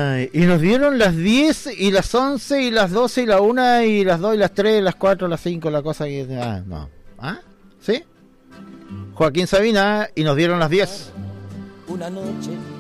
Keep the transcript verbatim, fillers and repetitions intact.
Ay, y nos dieron las diez y las once y las doce y la una y las dos y las tres, las cuatro, las cinco, la cosa que... Ah, no. ¿Ah? ¿Sí? Joaquín Sabina, y nos dieron las diez. Una noche